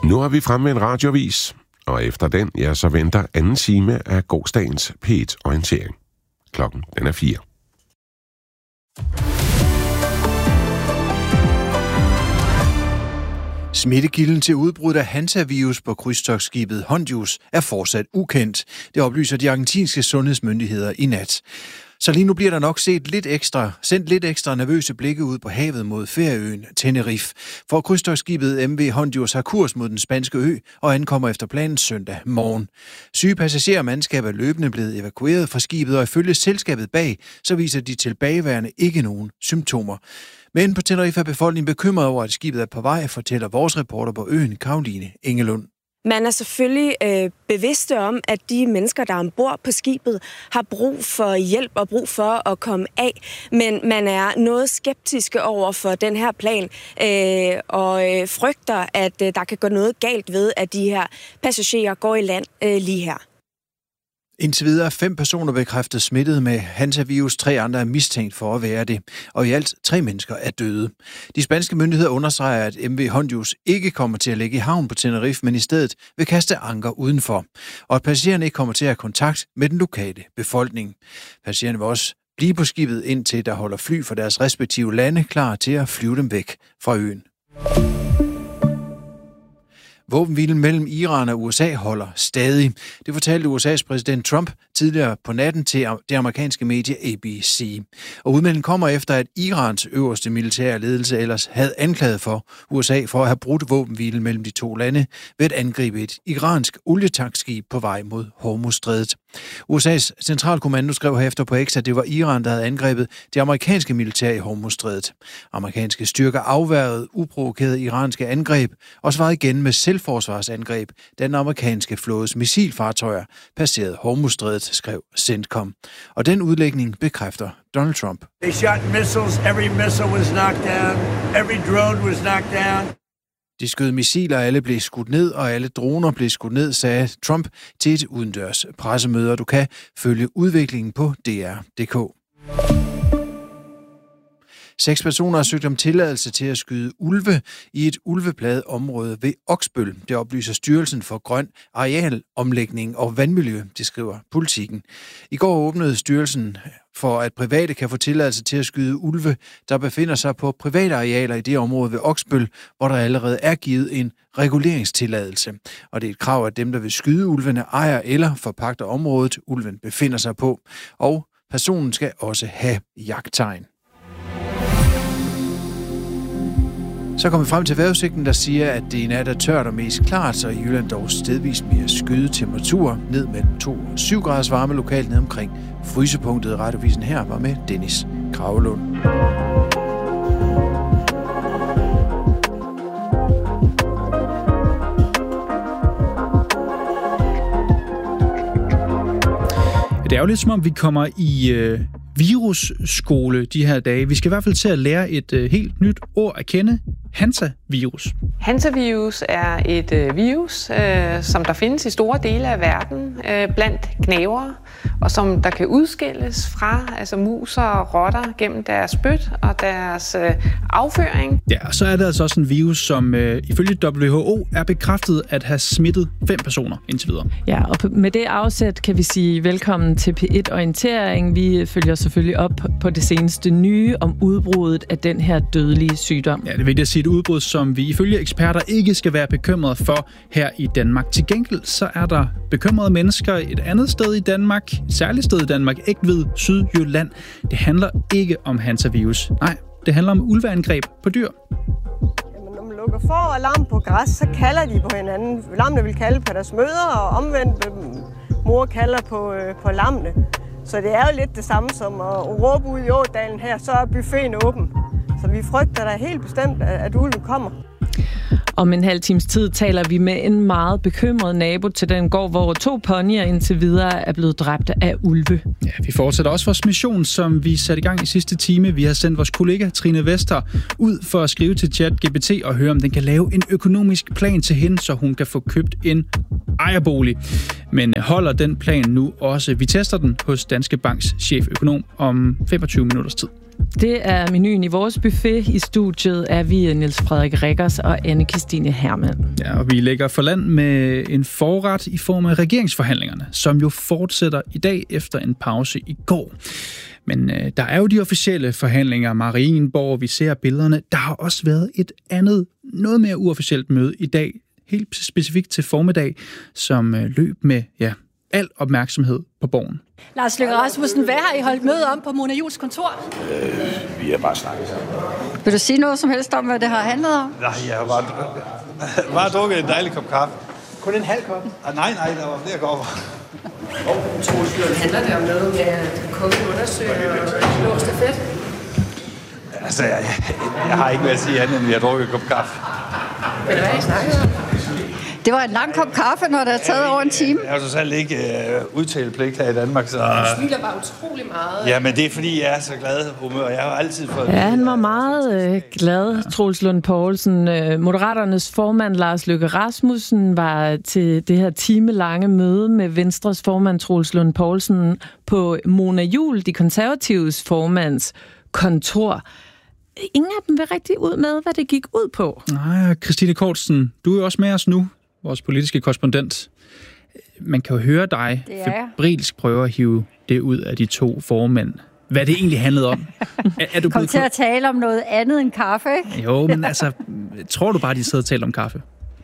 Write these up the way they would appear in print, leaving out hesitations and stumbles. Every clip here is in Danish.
Nu er vi fremme med en radioavis, og efter den, ja, så venter anden time af gårsdagens P1-orientering. Klokken den er 4. Smittekilden til udbruddet af Hansa-virus på krydstogtskibet Hondius er fortsat ukendt. Det oplyser de argentinske sundhedsmyndigheder i nat. Så lige nu bliver der nok sendt lidt ekstra nervøse blikke ud på havet mod ferieøen Tenerife. For krydstogtskibet MV Hondius har kurs mod den spanske ø og ankommer efter planen søndag morgen. Syge passagerer og mandskab er løbende blevet evakueret fra skibet, og ifølge selskabet bag, så viser de tilbageværende ikke nogen symptomer. Men på Tenerife er befolkningen bekymret over, at skibet er på vej, fortæller vores reporter på øen, Caroline Engelund. Man er selvfølgelig bevidste om, at de mennesker, der er ombord på skibet, har brug for hjælp og brug for at komme af. Men man er noget skeptiske over for den her plan og frygter, at der kan gå noget galt ved, at de her passagerer går i land lige her. Indtil videre er 5 personer bekræftet smittet med Hansa-virus, 3 andre er mistænkt for at være det, og i alt 3 mennesker er døde. De spanske myndigheder understreger, at MV Hondius ikke kommer til at ligge i havn på Tenerife, men i stedet vil kaste anker udenfor, og at passagererne ikke kommer til at have kontakt med den lokale befolkning. Passagererne vil også blive på skibet, indtil der holder fly fra deres respektive lande klar til at flyve dem væk fra øen. Våbenhvilen mellem Iran og USA holder stadig. Det fortalte USA's præsident Trump tidligere på natten til det amerikanske medie ABC. Og udmeldingen kommer efter, at Irans øverste militære ledelse ellers havde anklaget for USA for at have brudt våbenhvilen mellem de 2 lande ved at angribe et iransk olietankskib på vej mod Hormuzstrædet. USA's centralkommando skrev herefter på X, at det var Iran, der havde angrebet det amerikanske militær i Hormuzstrædet. Amerikanske styrker afværgede uprovokerede iranske angreb og svarede igen med selvforsvarsangreb, da den amerikanske flådes missilfartøjer passerede Hormuzstrædet, skrev CENTCOM. Og den udlægning bekræfter Donald Trump. They shot missiles. Every missile was knocked down. Every drone was knocked down. De skød missiler, alle blev skudt ned, og alle droner blev skudt ned, sagde Trump til et udendørs pressemøde. Du kan følge udviklingen på DR.dk. 6 personer har søgt om tilladelse til at skyde ulve i et ulveplaget område ved Oksbøl. Det oplyser Styrelsen for Grøn Arealomlægning og Vandmiljø, det skriver Politikken. I går åbnede styrelsen for, at private kan få tilladelse til at skyde ulve, der befinder sig på private arealer i det område ved Oksbøl, hvor der allerede er givet en reguleringstilladelse. Og det er et krav, at dem, der vil skyde ulvene, ejer eller forpagter området, ulven befinder sig på. Og personen skal også have jagttegn. Så kommer vi frem til vejrudsigten, der siger, at det i nat er tørt og mest klart, så i Jylland dog stedvis mere skyde temperatur ned mellem 2 og 7 graders varme lokalt ned omkring frysepunktet. Radiovisen her var med Dennis Kragelund. Det er jo lidt som om, vi kommer i virusskole de her dage. Vi skal i hvert fald til at lære et helt nyt ord at kende. Hansa-virus. Hansa-virus er et virus, som der findes i store dele af verden blandt gnavere, og som der kan udskilles fra mus og rotter gennem deres spyt og deres afføring. Ja, og så er det altså også en virus, som ifølge WHO er bekræftet at have smittet 5 personer indtil videre. Ja, og med det afsæt kan vi sige velkommen til P1-orientering. Vi følger selvfølgelig op på det seneste nye om udbruddet af den her dødelige sygdom. Ja, det er vigtigt at sige et udbrud, som vi ifølge eksperter ikke skal være bekymrede for her i Danmark. Til gengæld så er der bekymrede mennesker et andet sted i Danmark, et særligt sted i Danmark, Egtved, Sydjylland. Det handler ikke om Hansa-virus. Nej, det handler om ulveangreb på dyr. Jamen, når man lukker får og lam på græs, så kalder de på hinanden. Lammene vil kalde på deres mødre, og omvendt mor kalder på lammene. Så det er jo lidt det samme som at råbe ud i Ådalen her, så er buffeten åben. Så vi frygter da helt bestemt, at ulven kommer. Om en halv times tid taler vi med en meget bekymret nabo til den gård, hvor 2 ponyer indtil videre er blevet dræbt af ulve. Ja, vi fortsætter også vores mission, som vi satte i gang i sidste time. Vi har sendt vores kollega Trine Vester ud for at skrive til ChatGPT og høre, om den kan lave en økonomisk plan til hende, så hun kan få købt en ejerbolig. Men holder den plan nu også? Vi tester den hos Danske Banks cheføkonom om 25 minutters tid. Det er menuen i vores buffet. I studiet er vi Niels Frederik Rikkers og Anne-Kristine Hermann. Ja, og vi lægger for land med en forret i form af regeringsforhandlingerne, som jo fortsætter i dag efter en pause i går. Men der er jo de officielle forhandlinger, Marienborg, vi ser billederne. Der har også været et andet, noget mere uofficielt møde i dag, helt specifikt til formiddag, som løb med al opmærksomhed på Borgen. Lars Løkke Rasmussen, hvad har I holdt møde om på Mona Juuls kontor? Vi har bare snakket sammen. Vil du sige noget som helst om, hvad det har handlet om? Nej, jeg har bare drukket en dejlig kop kaffe. Kun en halv kop? Nej, der var flere kopper. Handler det om noget med at koge undersøge og slå stafet? Altså, jeg har ikke været at sige andet, end vi har drukket en kop kaffe. Ved du hvad, I snakkede om? Det var en lang kop kaffe, når det har taget over en time. Jeg har jo så selv ikke udtalepligt her i Danmark, så... Du smiler bare utrolig meget. Ja, men det er fordi, jeg er så glad humør. Jeg har altid fået... Ja, han var meget glad, Troels Lund Poulsen. Moderaternes formand, Lars Løkke Rasmussen, var til det her timelange møde med Venstres formand, Troels Lund Poulsen, på Mona Juul, de konservatives formands kontor. Ingen af dem vil rigtig ud med, hvad det gik ud på. Nej, Christine Kortsen, du er jo også med os nu, vores politiske korrespondent. Man kan jo høre dig febrilsk prøve at hive det ud af de to formænd. Hvad det egentlig handlede om. Er du kom til at tale om noget andet end kaffe, ikke? Jo, men altså, tror du bare, de sidder og taler om kaffe?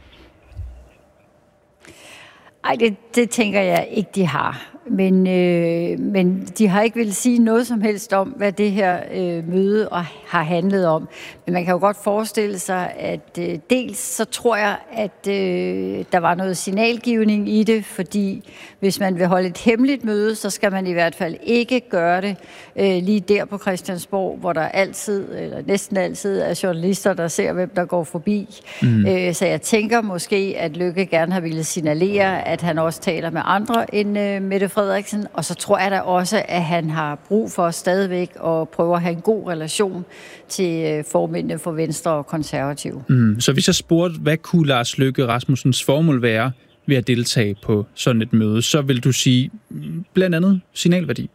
Ej, det tænker jeg ikke, de har. Men de har ikke ville sige noget som helst om, hvad det her møde har handlet om. Men man kan jo godt forestille sig, at dels så tror jeg, at der var noget signalgivning i det, fordi hvis man vil holde et hemmeligt møde, så skal man i hvert fald ikke gøre det lige der på Christiansborg, hvor der altid, eller næsten altid, er journalister, der ser, hvem der går forbi. Så jeg tænker måske, at Løkke gerne har ville signalere, at han også taler med andre end Mette Frederiksen, og så tror jeg da også, at han har brug for stadigvæk at prøve at have en god relation til formændene for Venstre og Konservative. Så hvis jeg spurgte, hvad kunne Lars Løkke Rasmussens formål være ved at deltage på sådan et møde, så vil du sige blandt andet signalværdi?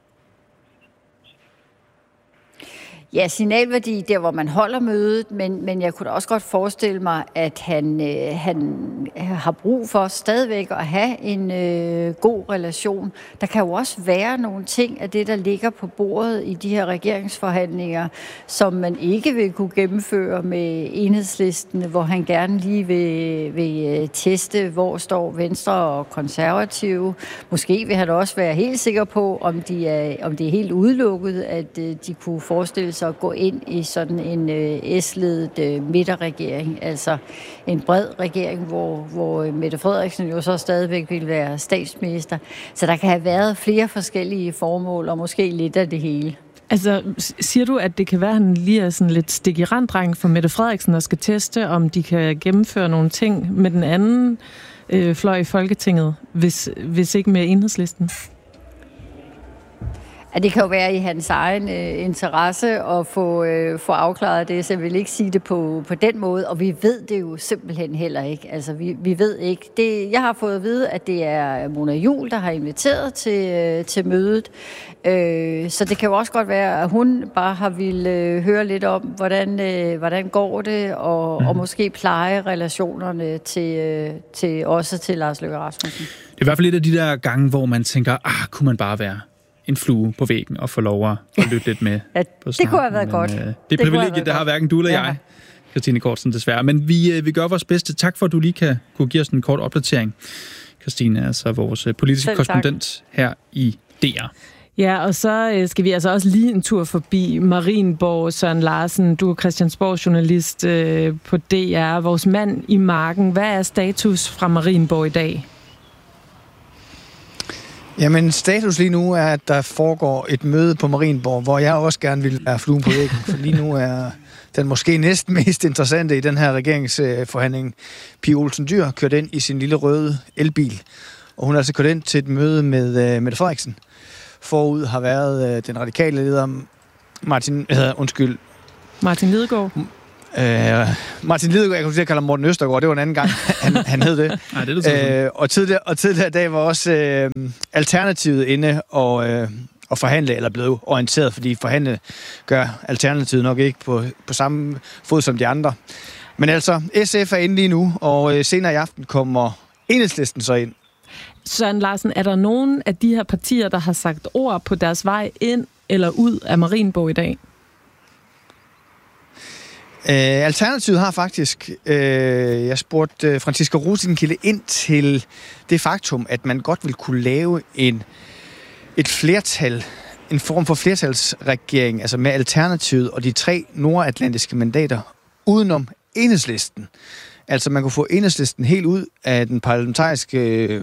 Ja, signalværdi, der hvor man holder mødet, men jeg kunne da også godt forestille mig, at han har brug for stadigvæk at have en god relation. Der kan jo også være nogle ting af det, der ligger på bordet i de her regeringsforhandlinger, som man ikke vil kunne gennemføre med Enhedslisten, hvor han gerne lige vil teste, hvor står Venstre og Konservative. Måske vil han også være helt sikker på, om det er helt udelukket, at de kunne forestille sig at gå ind i sådan en S-ledet midterregering, altså en bred regering, hvor Mette Frederiksen jo så stadigvæk vil være statsminister. Så der kan have været flere forskellige formål, og måske lidt af det hele. Altså, siger du, at det kan være, at han lige er sådan lidt stik i randdreng for Mette Frederiksen og skal teste, om de kan gennemføre nogle ting med den anden fløj i Folketinget, hvis ikke med Enhedslisten? At det kan jo være i hans egen interesse at få afklaret det, så jeg vil ikke sige det på den måde, og vi ved det jo simpelthen heller ikke. Altså, vi ved ikke. Jeg har fået at vide, at det er Mona Juul, der har inviteret til mødet, så det kan jo også godt være, at hun bare har ville høre lidt om, hvordan går det, og måske pleje relationerne til Lars Løkke Rasmussen. Det er i hvert fald lidt af de der gange, hvor man tænker, kunne man bare være en flue på væggen og få lov at lytte lidt med. Ja, det kunne have været godt. Det er privilegiet, der har hverken du eller jeg, Christine Kortsen, desværre. Men vi gør vores bedste. Tak for, at du lige kunne give os en kort opdatering. Christine, altså vores politiske korrespondent her i DR. Ja, og så skal vi altså også lige en tur forbi Marienborg. Søren Larsen, du er Christiansborg-journalist på DR. Vores mand i marken. Hvad er status fra Marienborg i dag? Jamen, status lige nu er, at der foregår et møde på Marienborg, hvor jeg også gerne vil være fluen på væggen, for lige nu er den måske næsten mest interessante i den her regeringsforhandling. Pia Olsen Dyhr kørt ind i sin lille røde elbil, og hun er altså kørt ind til et møde med Mette Frederiksen. Forud har været den radikale leder Martin Lidegaard. Martin Lidegaard, jeg kunne sige, kalde ham Morten Østergaard, det var en anden gang, han hed det. Nej, det er det og tidligere dag var også Alternativet inde og at forhandle, eller blevet orienteret, fordi forhandle gør Alternativet nok ikke på samme fod som de andre. Men altså, SF er inde lige nu, og senere i aften kommer Enhedslisten så ind. Søren Larsen, er der nogen af de her partier, der har sagt ord på deres vej ind eller ud af Marienborg i dag? Alternativet har faktisk, jeg spurgte Franciska Rosenkilde ind til det faktum, at man godt vil kunne lave et flertal, en form for flertalsregering, altså med Alternativet og de 3 nordatlantiske mandater udenom Enhedslisten. Altså man kunne få Enhedslisten helt ud af den parlamentariske,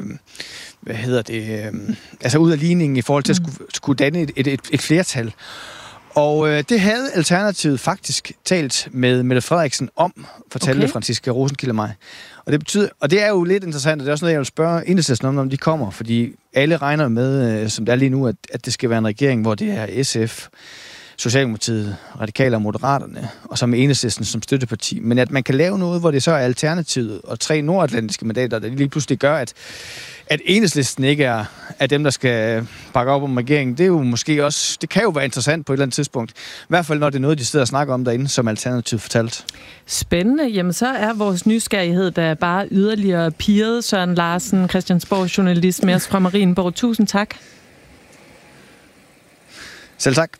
altså ud af ligningen i forhold til at skulle danne et flertal. Og det havde Alternativet faktisk talt med Mette Frederiksen om, fortalte Franciska Rosenkilde mig. Og det betyder, og det er jo lidt interessant, og det er også noget, jeg vil spørge Enhedslisten om, når de kommer, fordi alle regner med, som det er lige nu, at det skal være en regering, hvor det er SF, Socialdemokratiet, Radikale og Moderaterne, og så med Enhedslisten som støtteparti. Men at man kan lave noget, hvor det så er Alternativet og 3 nordatlantiske mandater, der lige pludselig gør, at Enhedslisten ikke er dem, der skal bakke op om regeringen, det er jo måske også, det kan jo være interessant på et eller andet tidspunkt. I hvert fald, når det er noget, de sidder og snakker om derinde, som Alternativet fortalt. Spændende. Jamen, så er vores nysgerrighed, der bare yderligere pirret. Søren Larsen, Christiansborg journalist med os fra Marienborg. Tusind tak. Selv tak.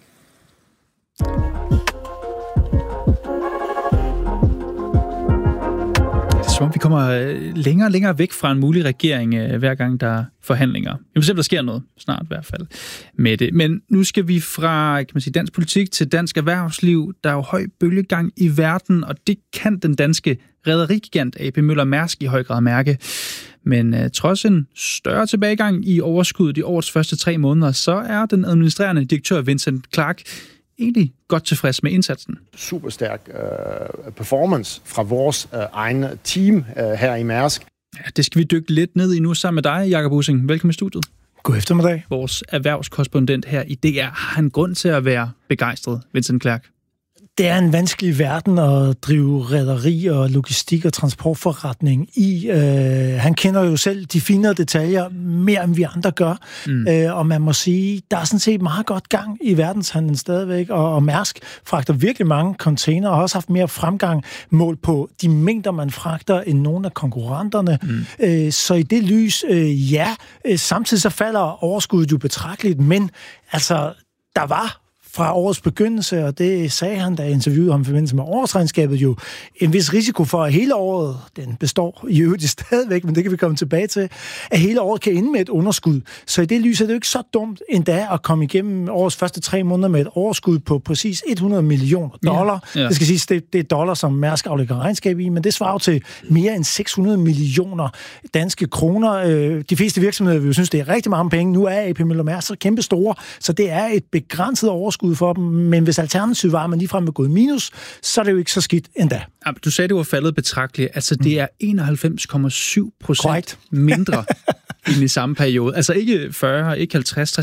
Som om vi kommer længere og længere væk fra en mulig regering, hver gang der er forhandlinger. Vi må se, om der sker noget snart i hvert fald med det. Men nu skal vi fra dansk politik til dansk erhvervsliv. Der er jo høj bølgegang i verden, og det kan den danske rederigigant AP Møller Mærsk i høj grad mærke. Men trods en større tilbagegang i overskuddet i årets første 3 måneder, så er den administrerende direktør Vincent Clark egentlig godt tilfreds med indsatsen. Super stærk performance fra vores egen team her i Mærsk. Ja, det skal vi dykke lidt ned i nu sammen med dig, Jakob Ussing. Velkommen i studiet. God eftermiddag. Vores erhvervskorrespondent her i DR. Har han grund til at være begejstret, Vincent Clark? Det er en vanskelig verden at drive rederi og logistik og transportforretning i. Han kender jo selv de finere detaljer mere, end vi andre gør. Og man må sige, der er sådan set meget godt gang i verdenshandlen stadigvæk. Og Mærsk fragter virkelig mange container og har også haft mere fremgang målt på de mængder, man fragter, end nogle af konkurrenterne. Så i det lys, samtidig så falder overskuddet jo betragteligt, men altså, der var fra årets begyndelse, og det sagde han, da jeg interviewede ham i forbindelse med årsregnskabet, jo en vis risiko for, at hele året, den består i øvrigt stadigvæk, men det kan vi komme tilbage til, at hele året kan ende med et underskud. Så i det lys er det jo ikke så dumt endda at komme igennem årets første 3 måneder med et overskud på præcis $100 millioner. Ja. Det skal siges, det er dollar, som Mærsk aflægger regnskab i, men det svarer til mere end 600 millioner danske kroner. De fleste virksomheder vil jo synes, det er rigtig mange penge. Nu er AP Møller Mærsk så kæmpe store, så det er et begrænset overskud for dem, men hvis alternativet var, at man ligefrem er gået minus, så er det jo ikke så skidt endda. Ja, du sagde, det var faldet betragteligt. Altså, det er 91,7% mindre end i samme periode. Altså ikke 40, ikke 50,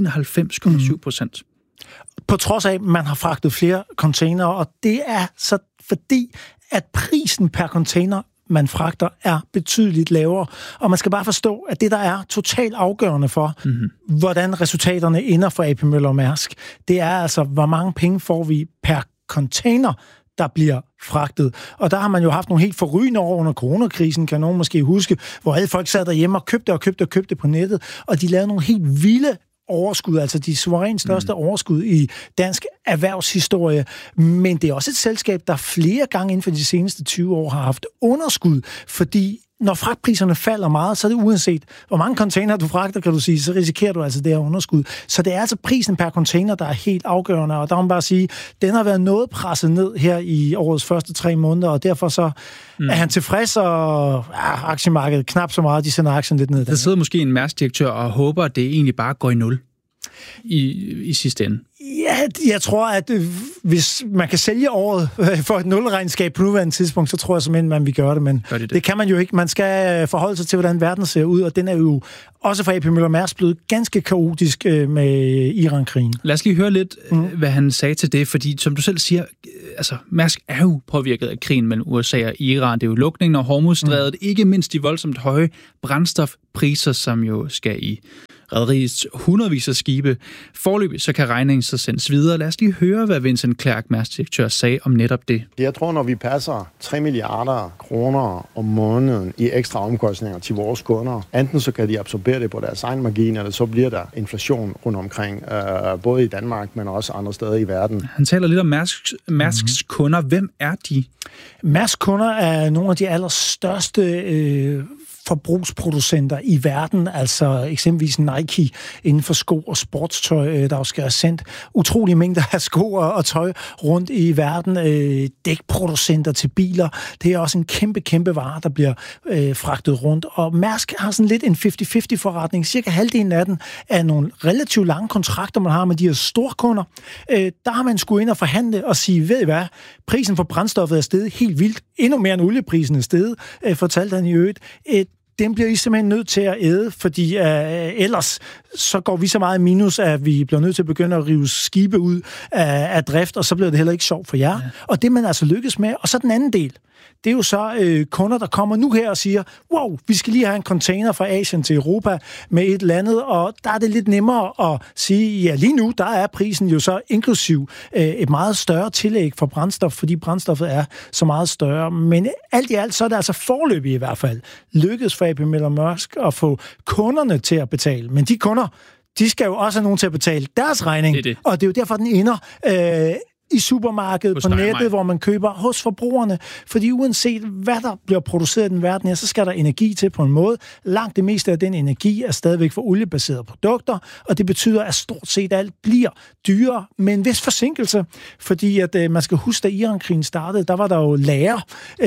91,7%. På trods af, at man har fragtet flere container, og det er så fordi, at prisen per container man fragter, er betydeligt lavere. Og man skal bare forstå, at det, der er totalt afgørende for, hvordan resultaterne ender for AP Møller Mærsk, det er altså, hvor mange penge får vi per container, der bliver fragtet. Og der har man jo haft nogle helt forrygende år under coronakrisen, kan nogen måske huske, hvor alle folk sad derhjemme og købte på nettet, og de lavede nogle helt vilde overskud, altså de suverænt største overskud i dansk erhvervshistorie. Men det er også et selskab, der flere gange inden for de seneste 20 år har haft underskud, fordi når fragtpriserne falder meget, så er det uanset, hvor mange container du fragter, kan du sige, så risikerer du altså det her underskud. Så det er altså prisen per container, der er helt afgørende, og der må man bare sige, den har været noget presset ned her i årets første 3 måneder, og derfor så er han tilfreds, og aktiemarkedet knap så meget, de sender aktien lidt ned. Der sidder måske en Mærsk-direktør og håber, at det egentlig bare går i nul i sidste ende. Ja, jeg tror, at hvis man kan sælge året for et nulregnskab på nuværende tidspunkt, så tror jeg simpelthen, man vil gøre det, men det kan man jo ikke. Man skal forholde sig til, hvordan verden ser ud, og den er jo også for AP Møller Mærsk blevet ganske kaotisk med Iran-krigen. Lad os lige høre lidt, hvad han sagde til det, fordi som du selv siger, altså Mærsk er jo påvirket af krigen mellem USA og Iran. Det er jo lukningen af Hormuzstrædet, ikke mindst de voldsomt høje brændstofpriser, som jo skal i rederiets hundredvis af skibe. Foreløbig så kan regningen så sendes videre. Lad os lige høre, hvad Vincent Clerc, Mærsk-direktør, sagde om netop det. Jeg tror, når vi passer 3 milliarder kroner om måneden i ekstra omkostninger til vores kunder, enten så kan de absorbere det på deres egen margin, eller så bliver der inflation rundt omkring, både i Danmark, men også andre steder i verden. Han taler lidt om Mærsks kunder. Hvem er de? Mærsk kunder er nogle af de allerstørste forbrugsproducenter i verden, altså eksempelvis Nike inden for sko og sportstøj, der også skal have sendt utrolige mængder af sko og tøj rundt i verden. Dækproducenter til biler, det er også en kæmpe vare, der bliver fragtet rundt. Og Mærsk har sådan lidt en 50-50 forretning. Cirka halvdelen af den er nogle relativt lange kontrakter, man har med de her store kunder. Der har man skulle ind og forhandle og sige, ved I hvad, prisen for brændstoffet er steget helt vildt. Endnu mere end olieprisen er steget, fortalte han i øvrigt. Den bliver I simpelthen nødt til at æde, fordi ellers så går vi så meget minus, at vi bliver nødt til at begynde at rive skibe ud af drift, og så bliver det heller ikke sjovt for jer. Ja. Og det man altså lykkes med. Og så den anden del, det er jo så kunder, der kommer nu her og siger, wow, vi skal lige have en container fra Asien til Europa med et eller andet, og der er det lidt nemmere at sige, ja lige nu, der er prisen jo så inklusiv et meget større tillæg for brændstof, fordi brændstoffet er så meget større. Men alt i alt, så er det altså foreløbig i hvert fald lykkedes for A.P. Møller Mærsk at få kunderne til at betale. Men de kunder, de skal jo også have nogen til at betale deres regning, det. Og det er jo derfor, den ender i supermarkedet, på nettet, hvor man køber hos forbrugerne. Fordi uanset hvad der bliver produceret i den verden her, så skal der energi til på en måde. Langt det meste af den energi er stadigvæk for oliebaserede produkter, og det betyder, at stort set alt bliver dyrere med en vis forsinkelse. Fordi at man skal huske, da Iran-krigen startede, der var der jo lager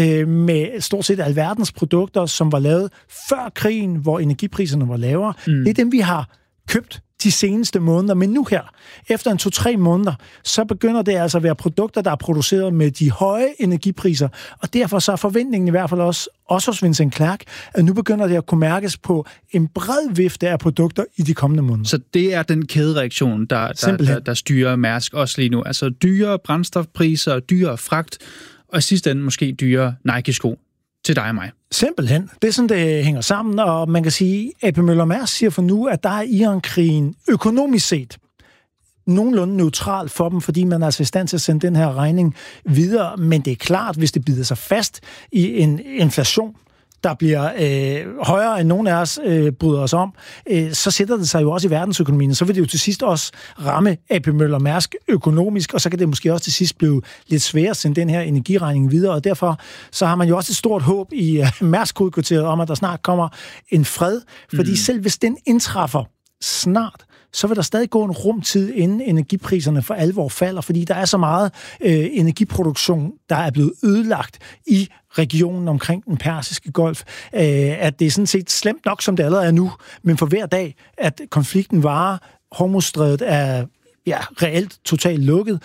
med stort set alverdens produkter, som var lavet før krigen, hvor energipriserne var lavere. Det er dem, vi har købt de seneste måneder, men nu her, efter 2-3 måneder, så begynder det altså at være produkter, der er produceret med de høje energipriser, og derfor så er forventningen i hvert fald også hos Vincent Clerc, at nu begynder det at kunne mærkes på en bred vifte af produkter i de kommende måneder. Så det er den kædereaktion, der styrer Mærsk også lige nu. Altså dyre brændstofpriser, dyre fragt, og i sidste ende måske dyre Nike-sko til dig og mig. Simpelthen. Det er sådan, det hænger sammen, og man kan sige, at A.P. Møller Mærsk siger for nu, at der er Iran-krigen økonomisk set nogenlunde neutral for dem, fordi man er altså i stand til at sende den her regning videre, men det er klart, hvis det bider sig fast i en inflation, der bliver højere end nogen af os bryder os om, så sætter det sig jo også i verdensøkonomien. Så vil det jo til sidst også ramme A.P. Møller Mærsk økonomisk, og så kan det måske også til sidst blive lidt sværere at sende den her energiregning videre, og derfor så har man jo også et stort håb i Mærsk-hovedkvarteret om, at der snart kommer en fred, fordi selv hvis den indtræffer snart, så vil der stadig gå en rumtid, inden energipriserne for alvor falder, fordi der er så meget energiproduktion, der er blevet ødelagt i regionen omkring den Persiske Golf, at det er sådan set slemt nok, som det allerede er nu, men for hver dag, at konflikten varer, Hormuzstrædet er reelt totalt lukket,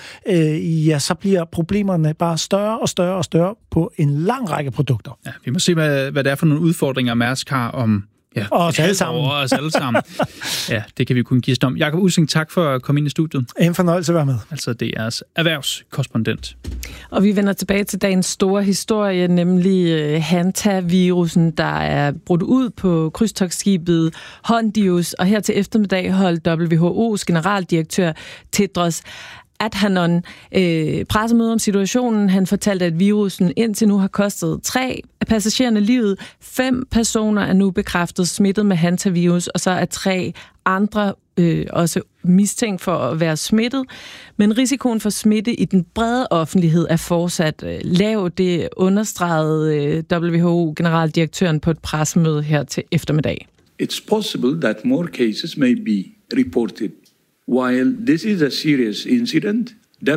så bliver problemerne bare større og større og større på en lang række produkter. Ja, vi må se, hvad det er for nogle udfordringer, Mærsk har om og os alle sammen. Ja, det kan vi kun give om. Jakob Ussing, tak for at komme ind i studiet. En fornøjelse at være med. Altså DR's erhvervskorrespondent. Og vi vender tilbage til dagens store historie, nemlig Hantavirusen, der er brudt ud på krydstogtskibet Hondius, og her til eftermiddag holdt WHO's generaldirektør Tedros Adhanom pressemøde om situationen. Han fortalte, at virusen indtil nu har kostet 3 af passagererne livet. 5 personer er nu bekræftet smittet med hantavirus, og så er 3 andre også mistænkt for at være smittet. Men risikoen for smitte i den brede offentlighed er fortsat lav. Det understregede WHO-generaldirektøren på et pressemøde her til eftermiddag. It's possible that more cases may be reported. While this is a serious incident,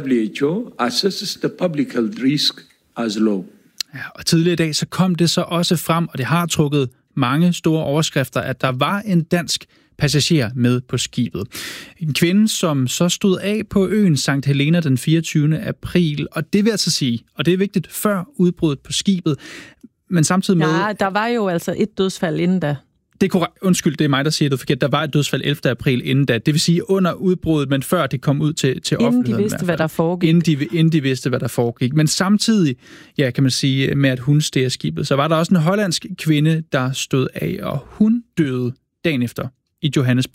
WHO assesses the public health risk as low. Ja, og tidligere i dag så kom det så også frem, og det har trukket mange store overskrifter, at der var en dansk passager med på skibet. En kvinde, som så stod af på øen St. Helena den 24. april, og det vil altså sige, og det er vigtigt, før udbruddet på skibet, men samtidig med... Ja, der var jo altså et dødsfald inden da. Det er korrekt. Undskyld, det er mig, der siger det forkert. Der var et dødsfald 11. april inden da. Det vil sige under udbruddet, men før det kom ud til offentligheden. Inden de vidste, hvad der foregik. Inden de vidste, hvad der foregik. Men samtidig, ja, kan man sige, med at hun steg af skibet, så var der også en hollandsk kvinde, der stod af, og hun døde dagen efter i Johannesburg.